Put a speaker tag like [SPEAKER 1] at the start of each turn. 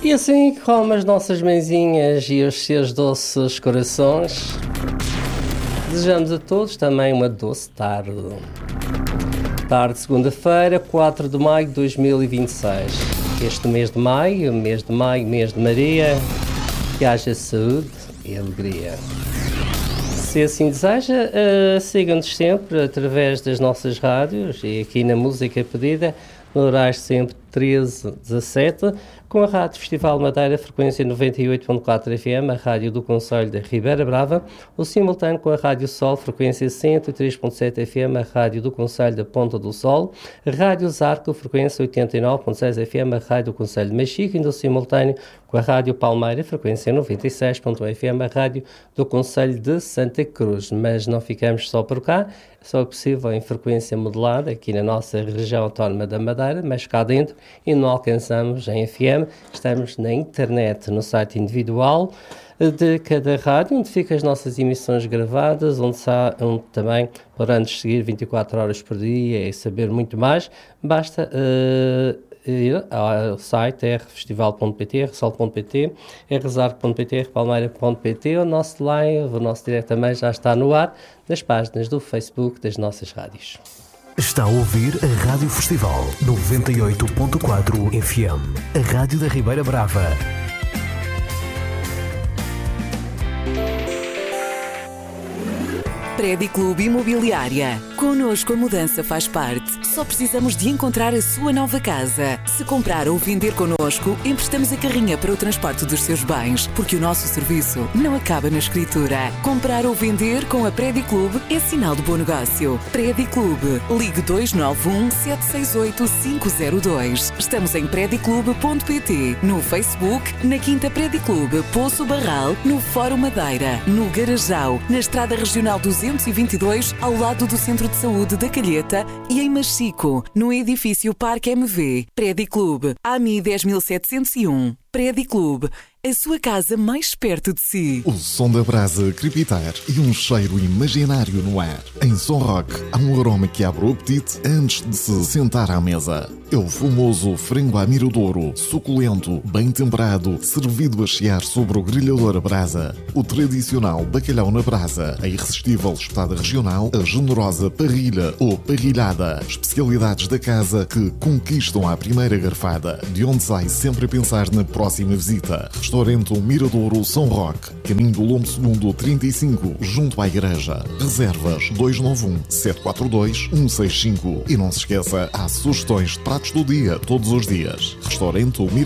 [SPEAKER 1] E assim como as nossas mãezinhas e os seus doces corações, desejamos a todos também uma doce tarde. Tarde de segunda-feira, 4 de maio de 2026. Este mês de maio, mês de Maria, que haja saúde e alegria. Se assim deseja, siga-nos sempre através das nossas rádios e aqui na Música Pedida, no horário sempre 13-17, com a Rádio Festival Madeira, frequência 98.4 FM, a rádio do Concelho da Ribeira Brava, o simultâneo com a Rádio Sol, frequência 103.7 FM, a rádio do Concelho da Ponta do Sol, a Rádio Zarco, frequência 89.6 FM, a rádio do Concelho de Mexico, e o simultâneo com a Rádio Palmeira, frequência 96.1 FM, a rádio do Concelho de Santa Cruz. Mas não ficamos só por cá, só é possível em frequência modulada aqui na nossa região autónoma da Madeira, mas cá dentro, e não alcançamos em FM. Estamos na internet, no site individual de cada rádio, onde ficam as nossas emissões gravadas, onde também poderão nos seguir 24 horas por dia e saber muito mais. Basta ir ao site rfestival.pt, rsol.pt, rzarco.pt, rpalmeira.pt. O nosso live, o nosso direto também já está no ar, nas páginas do Facebook das nossas rádios.
[SPEAKER 2] Está a ouvir a Rádio Festival 98.4 FM, a rádio da Ribeira Brava.
[SPEAKER 3] Prédio Clube Imobiliária. Connosco a mudança faz parte. Só precisamos de encontrar a sua nova casa. Se comprar ou vender connosco, emprestamos a carrinha para o transporte dos seus bens, porque o nosso serviço não acaba na escritura. Comprar ou vender com a Prédio Clube é sinal de bom negócio. Prédio Clube. Ligue 291 768 502. Estamos em prediclube.pt, no Facebook, na Quinta Prédio Clube, Poço Barral, no Fórum Madeira, no Garajal, na Estrada Regional 222, ao lado do Centro de Saúde da Calheta, e em Machico, no edifício Parque MV. Prédio Clube, AMI 10701. Prédio Clube, a sua casa mais perto de si.
[SPEAKER 4] O som da brasa crepitar e um cheiro imaginário no ar. Em Som Rock, há um aroma que abre o apetite antes de se sentar à mesa. É o famoso frango à miradouro, suculento, bem temperado, servido a chiar sobre o grelhador a brasa. O tradicional bacalhau na brasa, a irresistível espetada regional, a generosa parrilha ou parrilhada. Especialidades da casa que conquistam à primeira garfada, de onde sai sempre a pensar na próxima visita. Restaurante Miradouro São Roque, caminho do Lombo Segundo 35, junto à igreja. Reservas 291 742 165. E não se esqueça, há sugestões de pratos do dia, todos os dias. Restaurante Miradouro.